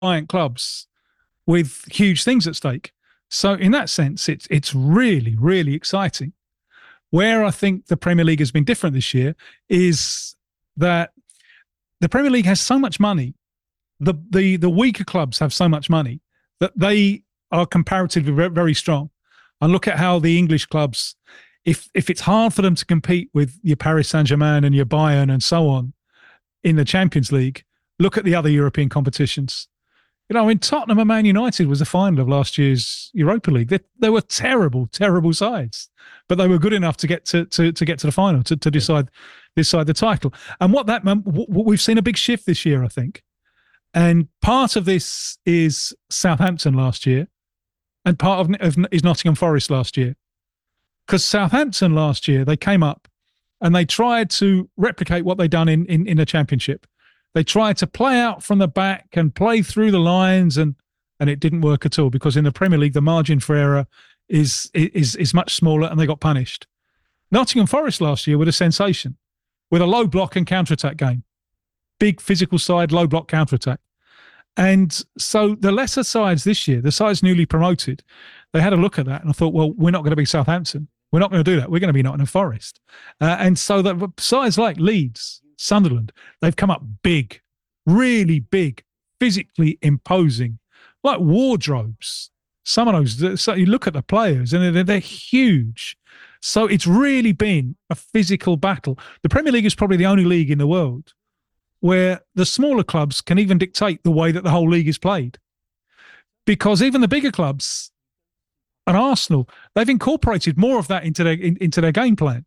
giant clubs with huge things at stake. So in that sense, it's really, really exciting. Where I think the Premier League has been different this year is that the Premier League has so much money. The weaker clubs have so much money that they are comparatively very, very strong. And look at how the English clubs, if it's hard for them to compete with your Paris Saint-Germain and your Bayern and so on in the Champions League, look at the other European competitions. You know, in Tottenham and Man United was the final of last year's Europa League. They were terrible, terrible sides, but they were good enough to get to get to the final to decide the title. And what that meant, we've seen a big shift this year, I think. And part of this is Southampton last year, and part of is Nottingham Forest last year. Because Southampton last year, they came up and they tried to replicate what they'd done in the Championship. They tried to play out from the back and play through the lines, and it didn't work at all, because in the Premier League, the margin for error is much smaller, and they got punished. Nottingham Forest last year were a sensation with a low block and counter-attack game. Big physical side, low block counter-attack. And so the lesser sides this year, the sides newly promoted, they had a look at that and I thought, well, we're not going to be Southampton. We're not going to do that. We're going to be Nottingham Forest. And so the sides like Leeds, Sunderland, they've come up big, really big, physically imposing, like wardrobes. Some of those, so you look at the players and they're huge. So it's really been a physical battle. The Premier League is probably the only league in the world where the smaller clubs can even dictate the way that the whole league is played. Because even the bigger clubs, and Arsenal, they've incorporated more of that into their game plan.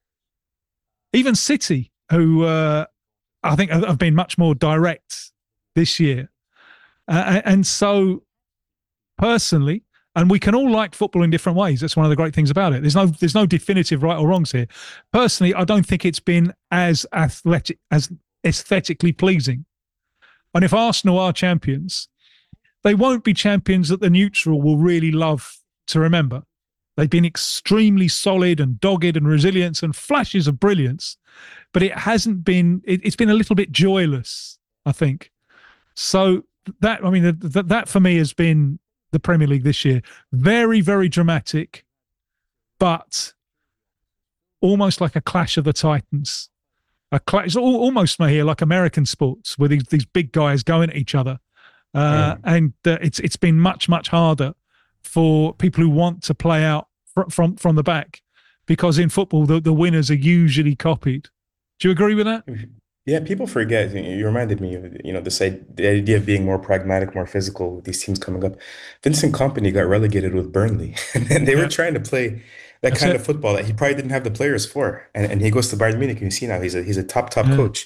Even City, who I think have been much more direct this year. And so, personally, and we can all like football in different ways. That's one of the great things about it. There's no definitive right or wrongs here. Personally, I don't think it's been as aesthetically pleasing. And if Arsenal are champions, they won't be champions that the neutral will really love to remember. They've been extremely solid and dogged and resilient and flashes of brilliance, but it hasn't been, it's been a little bit joyless, I think. So that, I mean, that for me has been the Premier League this year. Very, very dramatic, but almost like a clash of the Titans. It's almost here like American sports, where these big guys going at each other, and it's been much harder for people who want to play out from the back, because in football the winners are usually copied. Do you agree with that? Yeah, people forget. You reminded me of, the idea of being more pragmatic, more physical with these teams coming up. Vincent Kompany got relegated with Burnley, and they were trying to play that That's kind it. of football that he probably didn't have the players for. And he goes to Bayern Munich, and you see now he's a top Yeah. coach.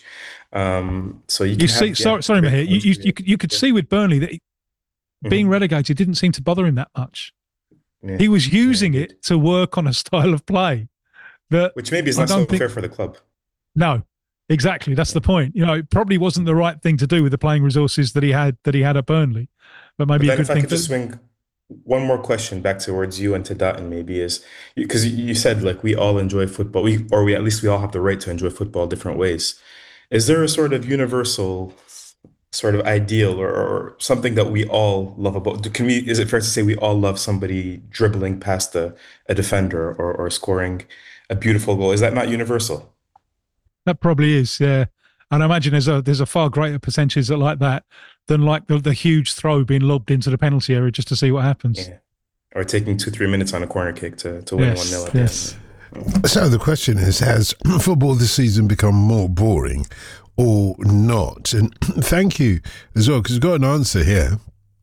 So you You can see, have, yeah, sorry, great Mahir, coach. you could see with Burnley that being Mhm. relegated didn't seem to bother him that much. Yeah, He was yeah, using indeed. it to work on a style of play that Which maybe is I not so don't think. fair for the club. No, exactly. That's Yeah. the point. It probably wasn't the right thing to do with the playing resources that he had at Burnley, but But maybe a then good if I thing could for. just swing one more question back towards you and to Dutton, maybe is because you said like we all enjoy football, we at least we all have the right to enjoy football different ways. Is there a sort of universal sort of ideal or something that we all love about? Can we, is it fair to say we all love somebody dribbling past a defender or scoring a beautiful goal? Is that not universal? That probably is, yeah. And I imagine there's a far greater percentage that like that than like the huge throw being lobbed into the penalty area just to see what happens. Yeah. Or taking 2, 3 minutes on a corner kick to win 1-0 Yes, at the yes. end. Yeah. So the question is, has football this season become more boring or not? And thank you as well, because we've got an answer here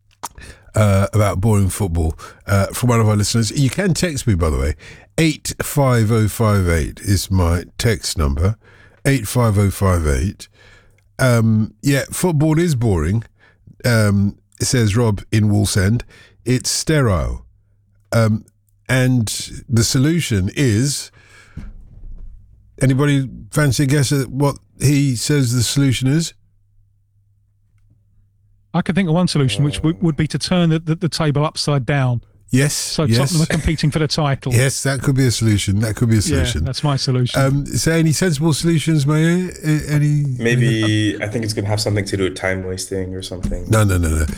about boring football from one of our listeners. You can text me, by the way. 85058 is my text number. 85058. Yeah, football is boring. Says Rob in Wallsend. It's sterile. And the solution is, anybody fancy a guess at what he says the solution is? I could think of one solution, which would be to turn the table upside down. Yes. So yes. Tottenham are competing for the title. Yes, that could be a solution. That could be a Yeah, solution. that's my solution. So any sensible solutions, Maya? Any? Maybe I think it's going to have something to do with time wasting or something. No.